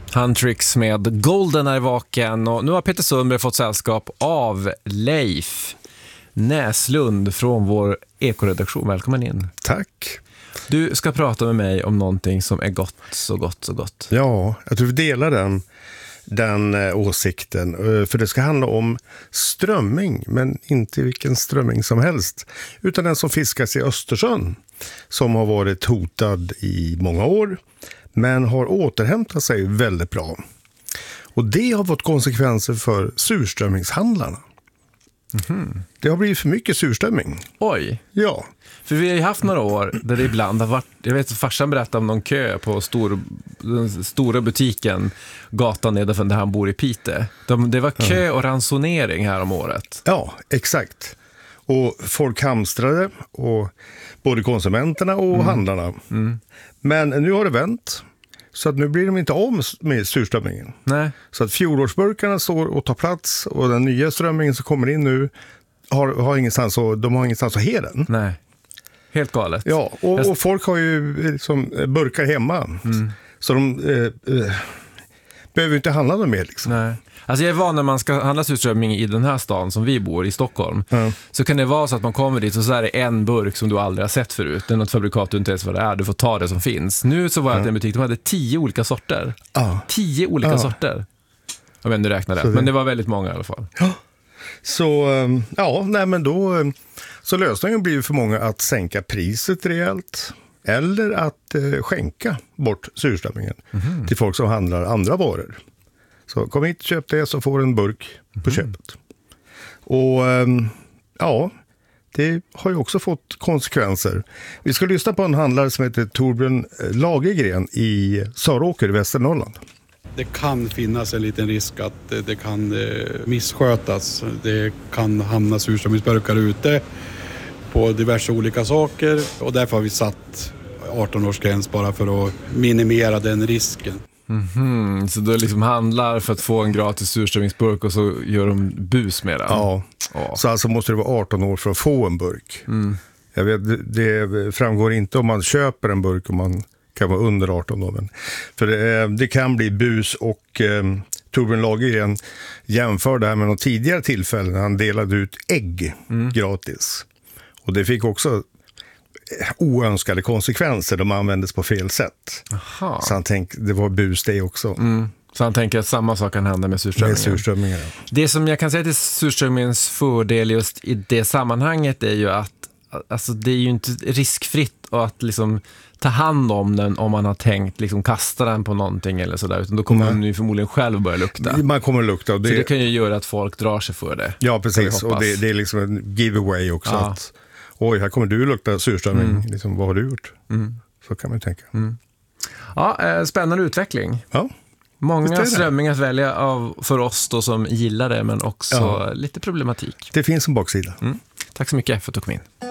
Huntrix med Golden är vaken, och nu har Peter Sundberg fått sällskap av Leif Näslund från vår ekoredaktion. Välkommen in. Tack. Du ska prata med mig om någonting som är gott, så gott, så gott. Ja, jag tror vi delar den åsikten. För det ska handla om strömming, men inte vilken strömming som helst. Utan den som fiskas i Östersjön, som har varit hotad i många år, men har återhämtat sig väldigt bra. Och det har fått konsekvenser för surströmmingshandlarna. Mm-hmm. Det har blivit för mycket surströmming. Oj. Ja. För vi har ju haft några år där det ibland har varit, jag vet att farsan berättade om någon kö på den stora butiken gatan nedanför där han bor i Pite. Det var kö och ransonering här om året. Ja, exakt. Och folk hamstrade, och både konsumenterna och handlarna. Mm. Men nu har det vänt. Så att nu blir de inte av med surströmmingen. Nej. Så att fjolårsburkarna står och tar plats, och den nya strömmingen som kommer in nu har ingenstans att ha den. Nej. Helt galet. Ja, och folk har ju liksom burkar hemma. Mm. Så de behöver inte handla dem mer liksom. Nej. Alltså jag är van när man ska handla surströmming i den här stan som vi bor i Stockholm. Mm. Så kan det vara så att man kommer dit och så är det en burk som du aldrig har sett förut. Det är något fabrikat du inte ens vad det är. Du får ta det som finns. Nu så var jag i en butik, de hade 10 olika sorter. 10 olika sorter. Jag vet inte, du räknar det. Men det var väldigt många i alla fall. Ja. Så lösningen blir ju för många att sänka priset rejält. Eller att skänka bort surströmmingen till folk som handlar andra varor. Så kom hit, köp det, så får du en burk på köpet. Och det har ju också fått konsekvenser. Vi ska lyssna på en handlare som heter Torbjörn Lagergren i Söråker i Västernorrland. Det kan finnas en liten risk att det kan misskötas. Det kan hamna surströmmingsburkar ute på diverse olika saker. Och därför har vi satt 18-årsgräns bara för att minimera den risken. Mm-hmm. Så du liksom handlar för att få en gratis surströmmingsburk och så gör de bus med den? Ja, så alltså måste det vara 18 år för att få en burk. Mm. Jag vet, det framgår inte om man köper en burk, om man kan vara under 18 år. För det kan bli bus, och Torbjörn Lagergren jämför det här med någon tidigare tillfälle när han delade ut ägg gratis. Och det fick också oönskade konsekvenser. De användes på fel sätt. Aha. Så han tänkte, det var bus det också. Så han tänker att samma sak kan hända med surströmmingen. Det som jag kan säga till surströmmingens fördel just i det sammanhanget är ju att alltså, det är ju inte riskfritt att liksom ta hand om den om man har tänkt liksom kasta den på någonting eller sådär, utan då kommer man ju förmodligen själv börja lukta. Man kommer att lukta. Och så det kan ju göra att folk drar sig för det. Ja, precis. Och det är liksom en giveaway också. Ja. Att oj, här kommer du lukta surströmming. Liksom, vad har du gjort? Så kan man tänka. Ja, spännande utveckling. Ja. Många strömmingar att välja av för oss då som gillar det, men också lite problematik. Det finns en baksida. Tack så mycket för att du kom in.